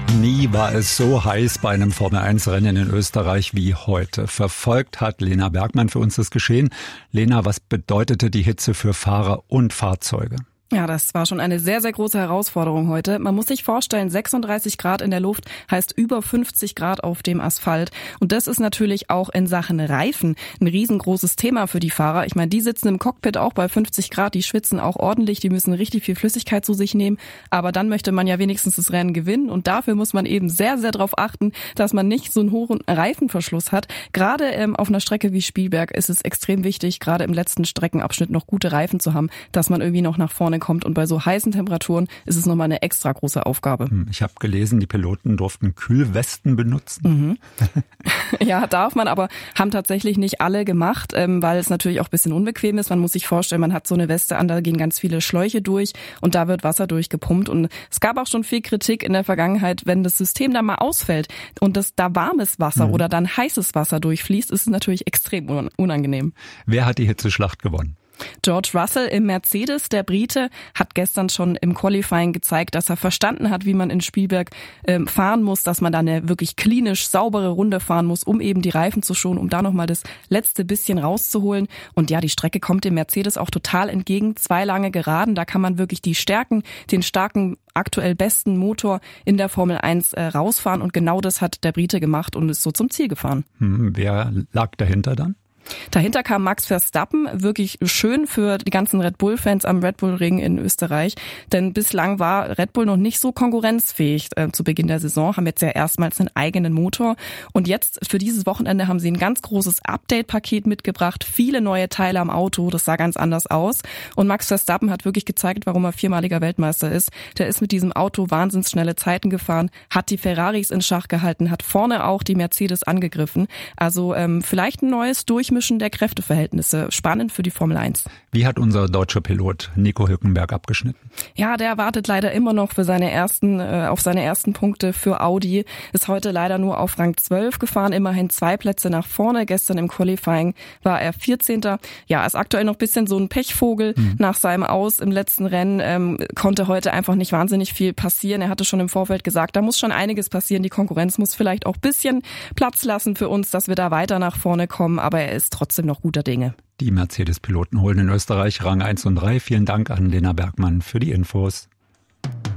Nie war es so heiß bei einem Formel-1-Rennen in Österreich wie heute. Verfolgt hat Lena Bergmann für uns das Geschehen. Lena, was bedeutete die Hitze für Fahrer und Fahrzeuge? Ja, das war schon eine sehr, sehr große Herausforderung heute. Man muss sich vorstellen, 36 Grad in der Luft heißt über 50 Grad auf dem Asphalt. Und das ist natürlich auch in Sachen Reifen ein riesengroßes Thema für die Fahrer. Ich meine, die sitzen im Cockpit auch bei 50 Grad, die schwitzen auch ordentlich, die müssen richtig viel Flüssigkeit zu sich nehmen. Aber dann möchte man ja wenigstens das Rennen gewinnen. Und dafür muss man eben sehr, sehr darauf achten, dass man nicht so einen hohen Reifenverschluss hat. Gerade auf einer Strecke wie Spielberg ist es extrem wichtig, gerade im letzten Streckenabschnitt noch gute Reifen zu haben, dass man irgendwie noch nach vorne kommt. Und bei so heißen Temperaturen ist es nochmal eine extra große Aufgabe. Ich habe gelesen, die Piloten durften Kühlwesten benutzen. Ja, darf man, aber haben tatsächlich nicht alle gemacht, weil es natürlich auch ein bisschen unbequem ist. Man muss sich vorstellen, man hat so eine Weste an, da gehen ganz viele Schläuche durch und da wird Wasser durchgepumpt. Und es gab auch schon viel Kritik in der Vergangenheit, wenn das System da mal ausfällt und das da warmes Wasser oder dann heißes Wasser durchfließt, ist es natürlich extrem unangenehm. Wer hat die Hitzeschlacht gewonnen? George Russell im Mercedes, der Brite, hat gestern schon im Qualifying gezeigt, dass er verstanden hat, wie man in Spielberg fahren muss, dass man da eine wirklich klinisch saubere Runde fahren muss, um eben die Reifen zu schonen, um da nochmal das letzte bisschen rauszuholen. Und ja, die Strecke kommt dem Mercedes auch total entgegen. 2 lange Geraden, da kann man wirklich die Stärken, den starken, aktuell besten Motor in der Formel 1 rausfahren. Und genau das hat der Brite gemacht und ist so zum Ziel gefahren. Wer lag dahinter dann? Dahinter kam Max Verstappen, wirklich schön für die ganzen Red Bull-Fans am Red Bull Ring in Österreich, denn bislang war Red Bull noch nicht so konkurrenzfähig zu Beginn der Saison, haben jetzt ja erstmals einen eigenen Motor und jetzt für dieses Wochenende haben sie ein ganz großes Update-Paket mitgebracht, viele neue Teile am Auto, das sah ganz anders aus und Max Verstappen hat wirklich gezeigt, warum er 4-maliger Weltmeister ist. Der ist mit diesem Auto wahnsinnig schnelle Zeiten gefahren, hat die Ferraris in Schach gehalten, hat vorne auch die Mercedes angegriffen, also vielleicht ein neues Durchmischen der Kräfteverhältnisse. Spannend für die Formel 1. Wie hat unser deutscher Pilot Nico Hülkenberg abgeschnitten? Ja, der wartet leider immer noch für auf seine ersten Punkte für Audi. Ist heute leider nur auf Rang 12 gefahren, immerhin 2 Plätze nach vorne. Gestern im Qualifying war er 14. Ja, ist aktuell noch ein bisschen so ein Pechvogel nach seinem Aus im letzten Rennen. Konnte heute einfach nicht wahnsinnig viel passieren. Er hatte schon im Vorfeld gesagt, da muss schon einiges passieren. Die Konkurrenz muss vielleicht auch ein bisschen Platz lassen für uns, dass wir da weiter nach vorne kommen. Aber er ist trotzdem noch guter Dinge. Die Mercedes-Piloten holen in Österreich Rang 1 und 3. Vielen Dank an Lena Bergmann für die Infos.